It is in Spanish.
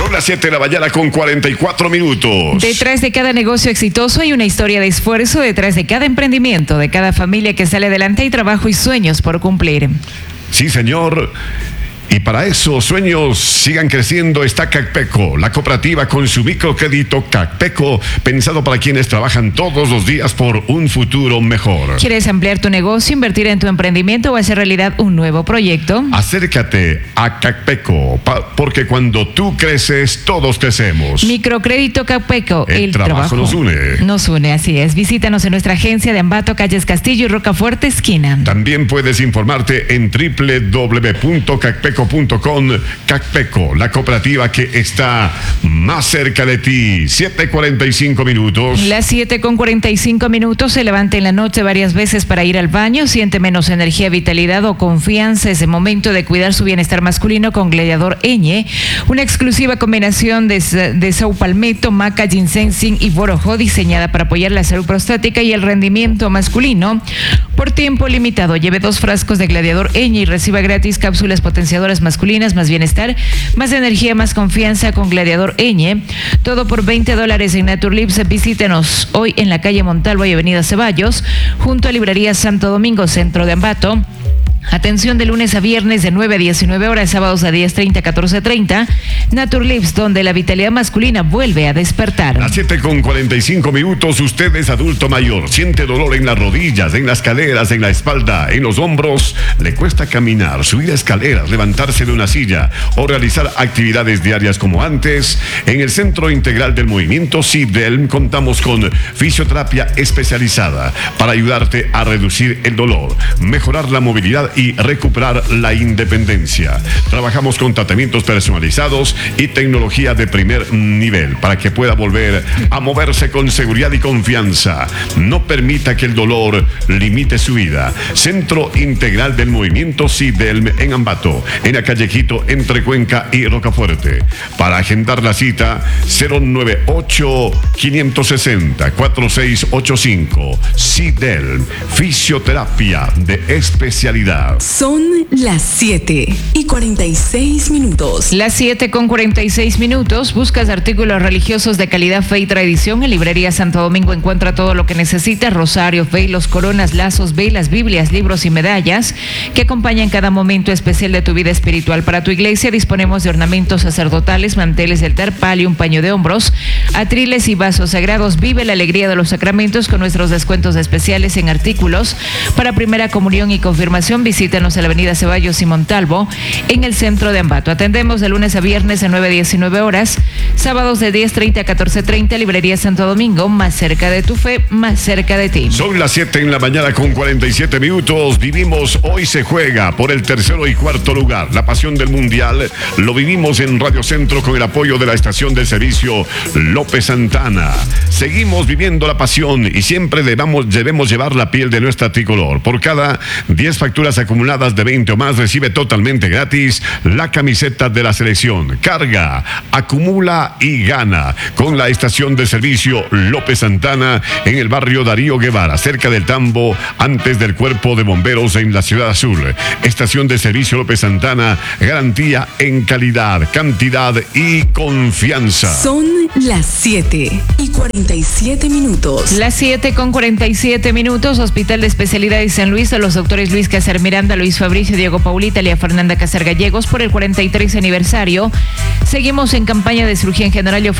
Son las 7 de la mañana con 44 minutos. Detrás de cada negocio exitoso hay una historia de esfuerzo, detrás de cada emprendimiento, de cada familia que sale adelante hay trabajo y sueños por cumplir. Sí, señor. Y para esos sueños sigan creciendo está Cacpeco, la cooperativa con su microcrédito Cacpeco, pensado para quienes trabajan todos los días por un futuro mejor. ¿Quieres ampliar tu negocio, invertir en tu emprendimiento o hacer realidad un nuevo proyecto? Acércate a Cacpeco, porque cuando tú creces, todos crecemos. Microcrédito Cacpeco, el trabajo nos une. Nos une, así es. Visítanos en nuestra agencia de Ambato, Calles Castillo y Rocafuerte, esquina. También puedes informarte en www.cacpeco.com. Cacpeco, la cooperativa que está más cerca de ti. 7:45 minutos. Las 7:45 minutos. Se levanta en la noche varias veces para ir al baño, siente menos energía, vitalidad o confianza. Es el momento de cuidar su bienestar masculino con Gladiador Eñe, una exclusiva combinación de Sao Palmetto, maca, ginseng, zinc y borojo, diseñada para apoyar la salud prostática y el rendimiento masculino por tiempo limitado. Lleve 2 frascos de Gladiador Eñe y reciba gratis cápsulas potenciadoras masculinas, más bienestar, más energía, más confianza con Gladiador Eñe. Todo por $20 en Naturlips. Visítenos hoy en la calle Montalvo y avenida Ceballos, junto a Librería Santo Domingo, centro de Ambato. Atención de lunes a viernes de 9 a 19 horas, sábados a 10:30 a 14:30. Naturlips, donde la vitalidad masculina vuelve a despertar. A 7:45 minutos, usted es adulto mayor, siente dolor en las rodillas, en las caderas, en la espalda, en los hombros, le cuesta caminar, subir escaleras, levantarse de una silla o realizar actividades diarias como antes. En el Centro Integral del Movimiento CIDELM contamos con fisioterapia especializada para ayudarte a reducir el dolor, mejorar la movilidad y recuperar la independencia. Trabajamos con tratamientos personalizados y tecnología de primer nivel para que pueda volver a moverse con seguridad y confianza. No permita que el dolor limite su vida. Centro Integral del Movimiento CIDELM en Ambato, en la calle Quito, entre Cuenca y Rocafuerte. Para agendar la cita, 098-560-4685. CIDELM, fisioterapia de especialidad. Son las 7:46 minutos. Las 7:46 minutos. ¿Buscas artículos religiosos de calidad, fe y tradición? En Librería Santo Domingo encuentra todo lo que necesitas: rosarios, velos, coronas, lazos, velas, Biblias, libros y medallas que acompañan cada momento especial de tu vida espiritual. Para tu iglesia disponemos de ornamentos sacerdotales, manteles de altar, palio, un paño de hombros, atriles y vasos sagrados. Vive la alegría de los sacramentos con nuestros descuentos especiales en artículos para primera comunión y confirmación. Visítanos en la avenida Ceballos y Montalvo, en el centro de Ambato. Atendemos de lunes a viernes de 9 a 19 horas, sábados de 10:30 a 14:30. Librería Santo Domingo, más cerca de tu fe, más cerca de ti. Son las 7 en la mañana con 47 minutos. Vivimos Hoy se juega por el tercero y cuarto lugar. La pasión del mundial lo vivimos en Radio Centro con el apoyo de la estación de servicio López Santana. Seguimos viviendo la pasión y siempre debemos llevar la piel de nuestra tricolor. Por cada 10 facturas acumuladas de 20 o más, recibe totalmente gratis la camiseta de la selección. Carga, acumula y gana con la estación de servicio López Santana en el barrio Darío Guevara, cerca del Tambo, antes del Cuerpo de Bomberos en la Ciudad Azul. Estación de servicio López Santana, garantía en calidad, cantidad y confianza. Son las 7:47 minutos. Las 7:47 minutos. Hospital de Especialidades San Luis, a los doctores Luis Cácer Miranda, Luis Fabricio, Diego Paulita, Lía Fernanda Cácer Gallegos, por el 43 aniversario. Seguimos en campaña de cirugía en general y